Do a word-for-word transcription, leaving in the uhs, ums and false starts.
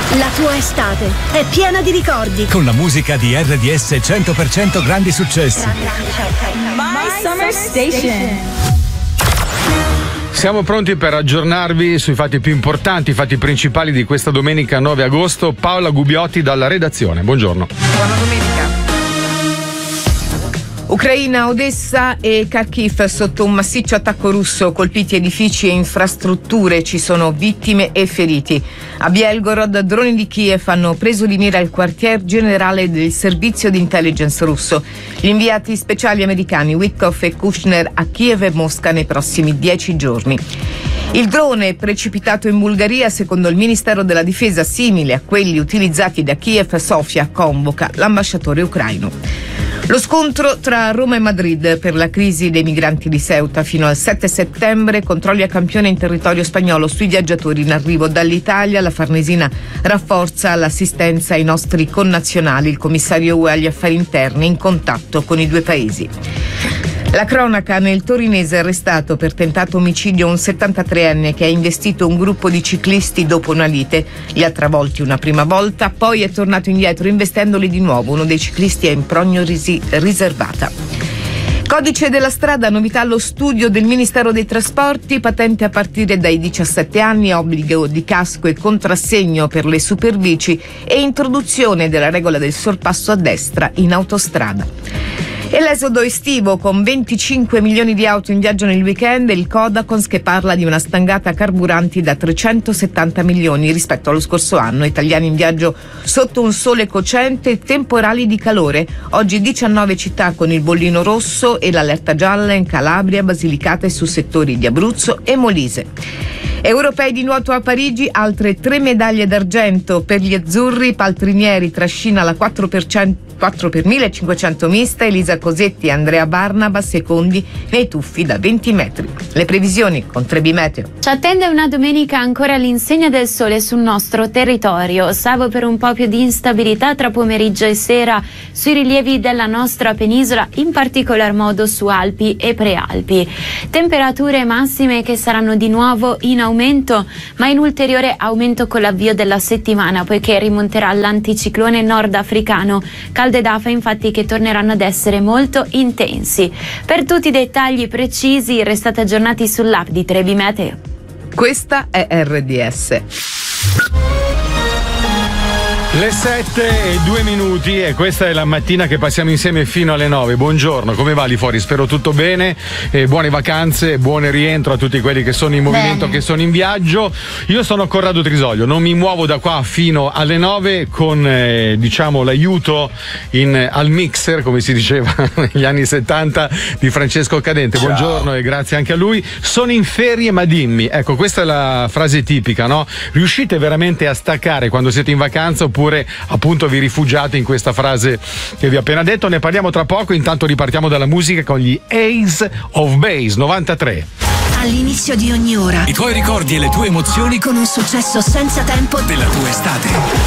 La tua estate è piena di ricordi. Con la musica di R D S cento per cento grandi successi. My Summer Station. Siamo pronti per aggiornarvi sui fatti più importanti, i fatti principali di questa domenica nove agosto. Paola Gubbiotti dalla redazione. Buongiorno. Buona domenica. Ucraina, Odessa e Kharkiv sotto un massiccio attacco russo, colpiti edifici e infrastrutture, ci sono vittime e feriti. A Belgorod droni di Kiev hanno preso di mira il quartier generale del servizio di intelligence russo. Gli inviati speciali americani Witkoff e Kushner a Kiev e Mosca nei prossimi dieci giorni. Il drone precipitato in Bulgaria, secondo il Ministero della Difesa, simile a quelli utilizzati da Kiev, Sofia convoca l'ambasciatore ucraino. Lo scontro tra Roma e Madrid per la crisi dei migranti di Ceuta fino al sette settembre, controlli a campione in territorio spagnolo sui viaggiatori in arrivo dall'Italia. La Farnesina rafforza l'assistenza ai nostri connazionali, il commissario U E agli affari interni in contatto con i due paesi. La cronaca: nel torinese arrestato per tentato omicidio un settantatreenne che ha investito un gruppo di ciclisti dopo una lite. Li ha travolti una prima volta, poi è tornato indietro investendoli di nuovo. Uno dei ciclisti è in prognosi riservata. Codice della strada, novità allo studio del Ministero dei Trasporti, patente a partire dai diciassette anni, obbligo di casco e contrassegno per le superbici e introduzione della regola del sorpasso a destra in autostrada. E l'esodo estivo, con venticinque milioni di auto in viaggio nel weekend, il Codacons che parla di una stangata carburanti da trecentosettanta milioni rispetto allo scorso anno. Italiani in viaggio sotto un sole cocente e temporali di calore. Oggi diciannove città con il bollino rosso e l'allerta gialla in Calabria, Basilicata e su settori di Abruzzo e Molise. Europei di nuoto a Parigi, altre tre medaglie d'argento per gli azzurri. Paltrinieri trascina la quattro per millecinquecento mista, Elisa Cosetti e Andrea Barnaba secondi nei tuffi da venti metri. Le previsioni con Trebi Meteo. Ci attende una domenica ancora all'insegna del sole sul nostro territorio, salvo per un po' più di instabilità tra pomeriggio e sera sui rilievi della nostra penisola, in particolar modo su Alpi e Prealpi. Temperature massime che saranno di nuovo in aumento, ma in ulteriore aumento con l'avvio della settimana, poiché rimonterà l'anticiclone nordafricano. Calde d'afa infatti che torneranno ad essere molto intensi. Per tutti i dettagli precisi restate aggiornati sull'app di Trebi Meteo. Questa è R D S. Le sette e due minuti e questa è la mattina che passiamo insieme fino alle nove. Buongiorno, come va lì fuori? Spero tutto bene, e buone vacanze, buon rientro a tutti quelli che sono in movimento, bene, che sono in viaggio. Io sono Corrado Trisoglio, non mi muovo da qua fino alle nove con eh, diciamo l'aiuto in, al mixer, come si diceva negli anni settanta, di Francesco Cadente. Ciao. Buongiorno e grazie anche a lui. Sono in ferie ma dimmi, ecco, questa è la frase tipica, no? Riuscite veramente a staccare quando siete in vacanza oppure appunto vi rifugiate in questa frase che vi ho appena detto? Ne parliamo tra poco, intanto ripartiamo dalla musica con gli Ace of Base novantatré. All'inizio di ogni ora i tuoi ricordi e le tue emozioni con un successo senza tempo della tua estate.